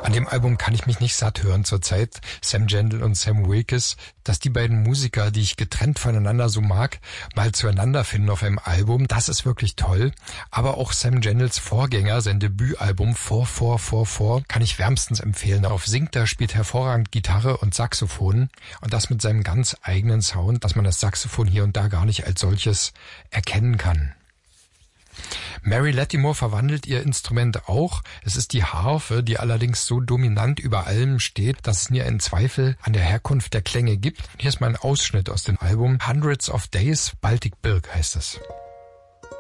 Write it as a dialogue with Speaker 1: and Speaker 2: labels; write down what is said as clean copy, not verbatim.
Speaker 1: An dem Album kann ich mich nicht satt hören zurzeit. Sam Gendel und Sam Wilkes, dass die beiden Musiker, die ich getrennt voneinander so mag, mal zueinander finden auf einem Album, das ist wirklich toll. Aber auch Sam Gendels Vorgänger, sein Debütalbum 444, kann ich wärmstens empfehlen. Darauf singt er, spielt hervorragend Gitarre und Saxophon und das mit seinem ganz eigenen Sound, dass man das Saxophon hier und da gar nicht als solches erkennen kann. Mary Lattimore verwandelt ihr Instrument auch. Es ist die Harfe, die allerdings so dominant über allem steht, dass es nie einen Zweifel an der Herkunft der Klänge gibt. Hier ist mal ein Ausschnitt aus dem Album Hundreds of Days, Baltic Bilk heißt es.